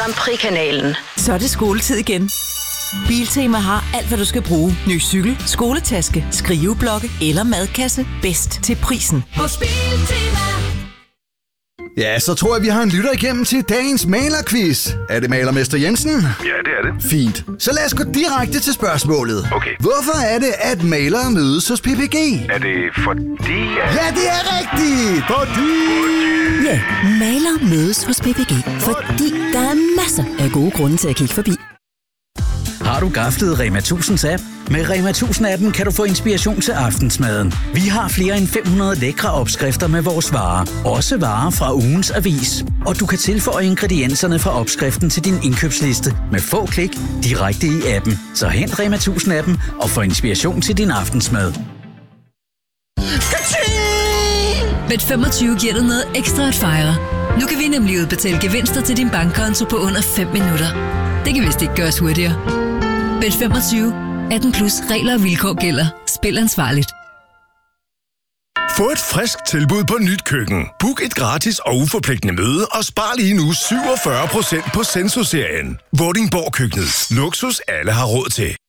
Grand Prix-kanalen. Så er det skoletid igen. Biltema har alt, hvad du skal bruge. Ny cykel, skoletaske, skriveblokke eller madkasse. Bedst til prisen. Hos Biltema. Ja, så tror jeg, vi har en lytter igennem til dagens malerquiz. Er det malermester Jensen? Ja, det er det. Fint. Så lad os gå direkte til spørgsmålet. Okay. Hvorfor er det, at malere mødes hos PPG? Er det fordi... Ja, det er rigtigt! Ja, malere mødes hos PPG, fordi der er masser af gode grunde til at kigge forbi. Har du gaflet Rema 1000's app? Med Rema 1000-appen kan du få inspiration til aftensmaden. Vi har flere end 500 lækre opskrifter med vores varer. Også varer fra ugens avis. Og du kan tilføje ingredienserne fra opskriften til din indkøbsliste med få klik direkte i appen. Så hent Rema 1000-appen og få inspiration til din aftensmad. Bet25 giver dig noget ekstra at fejre. Nu kan vi nemlig udbetale gevinster til din bankkonto på under 5 minutter. Det kan vist ikke gøres hurtigere. Bet25. 18 plus regler og vilkår gælder. Spil ansvarligt. Få et frisk tilbud på Nyt Køkken. Book et gratis og uforpligtende møde og spar lige nu 47% på Senso-serien. Vordingborg Køkkenet. Luksus alle har råd til.